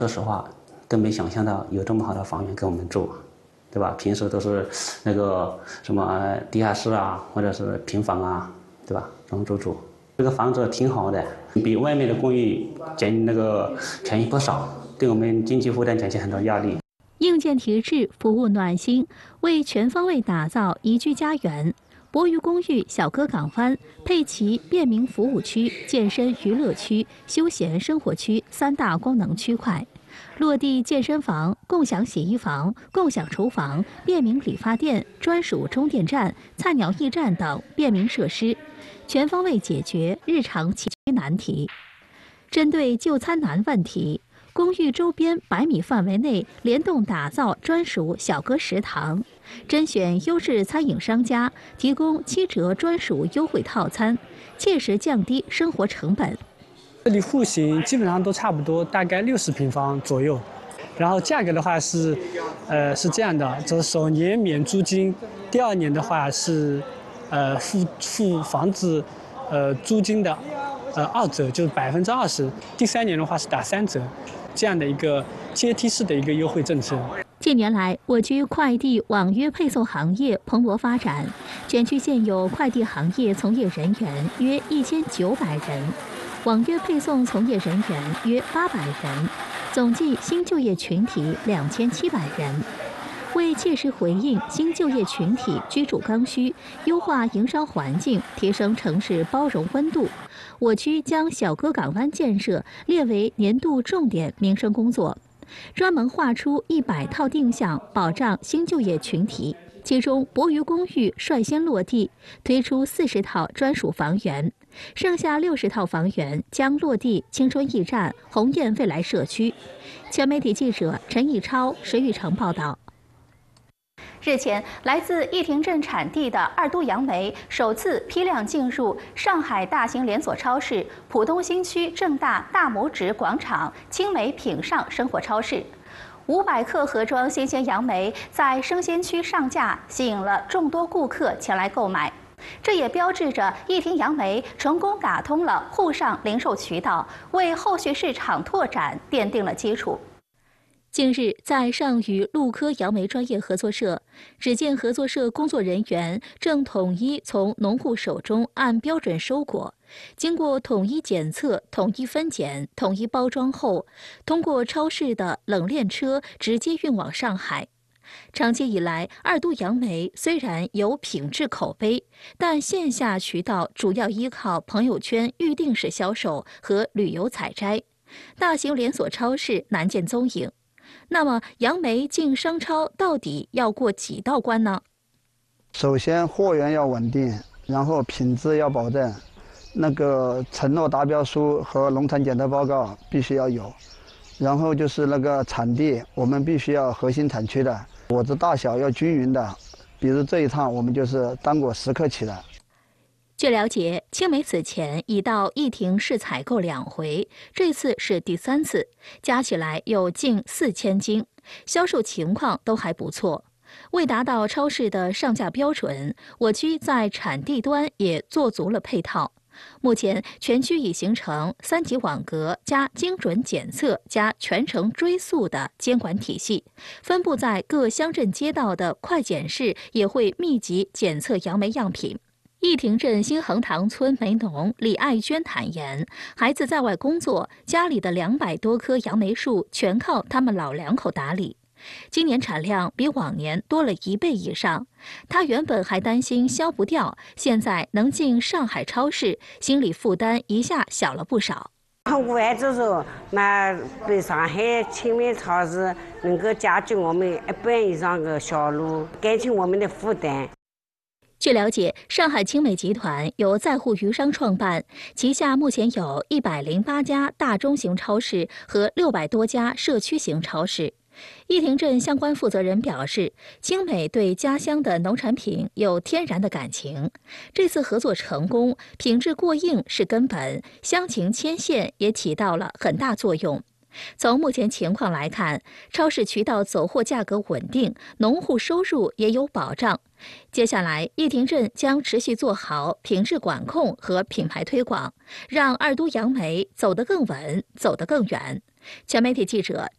说实话，都没想象到有这么好的房源给我们住，对吧？平时都是那个什么地下室啊，或者是平房啊，对吧？这种住。这个房子挺好的，比外面的公寓便宜不少，对我们经济负担减轻很多压力。 硬件提质，服务暖心，为全方位打造宜居家园。博渝公寓小鸽港湾配齐便民服务区、健身娱乐区、休闲生活区3大功能区块，落地健身房、共享洗衣房、共享厨房、便民理发店、专属充电站、菜鸟驿站等便民设施，全方位解决日常起居难题。针对就餐难问题，公寓周边100米范围内联动打造专属小鸽食堂，甄选优质餐饮商家，提供7折专属优惠套餐，切实降低生活成本。 这里户型基本上都差不多，大概60平方左右。然后价格的话是这样的，这首年免租金，第2年的话是付房子租金的2折，就是20%，第3年的话是打3折。这样的一个阶梯式的一个优惠政策。 近年来，我区快递网约配送行业蓬勃发展，全区现有快递行业从业人员约1900人，网约配送从业人员约800人，总计新就业群体2700人。为切实回应新就业群体居住刚需，优化营商环境，提升城市包容温度，我区将小鸽港湾建设列为年度重点民生工作，专门划出100套定向，保障新就业群体。其中，博渝公寓率先落地，推出40套专属房源，剩下60套房源将落地青春驿站、鸿雁未来社区。全媒体记者陈义超、石玉成报道。日前，来自义亭镇产地的2都杨梅首次批量进入上海大型连锁超市浦东新区正大大拇指广场青梅品上生活超市。500克盒装新鲜杨梅在生鲜区上架，吸引了众多顾客前来购买。这也标志着义亭杨梅成功打通了沪上零售渠道，为后续市场拓展奠定了基础。近日，在上虞陆科杨梅专业合作社，只见合作社工作人员正统一从农户手中按标准收果，经过统一检测、统一分拣、统一包装后，通过超市的冷链车直接运往上海。长期以来，2都杨梅虽然有品质口碑，但线下渠道主要依靠朋友圈预定式销售和旅游采摘，大型连锁超市难见踪影。那么，杨梅进商超到底要过几道关呢？ 首先，货源要稳定，然后品质要保证，那个承诺达标书和农产检测报告必须要有，然后就是那个产地，我们必须要核心产区的，果子大小要均匀的。比如这一趟我们就是单果10克起的。 据了解，青梅此前已到义亭市采购2回，这次是第3次，加起来有近4000斤，销售情况都还不错。为达到超市的上架标准，我区在产地端也做足了配套。目前，全区已形成3级网格加精准检测加全程追溯的监管体系，分布在各乡镇街道的快检室也会密集检测杨梅样品。义亭镇新横塘村梅农李爱娟坦言，孩子在外工作，家里的200多棵杨梅树全靠他们老2口打理。今年产量比往年多了1倍以上，他原本还担心销不掉，现在能进上海超市，心理负担一下小了不少。 我还就说，那对上海青梅超市能够加剧我们1半以上的销路，减轻我们的负担。 据了解，上海青梅集团由在沪余商创办，旗下目前有108家大中型超市和600多家社区型超市。义亭镇相关负责人表示，青梅对家乡的农产品有天然的感情，这次合作成功，品质过硬是根本，乡情牵线也起到了很大作用。从目前情况来看，超市渠道走货价格稳定，农户收入也有保障。接下来，义亭镇将持续做好品质管控和品牌推广，让2都杨梅走得更稳，走得更远。全媒体记者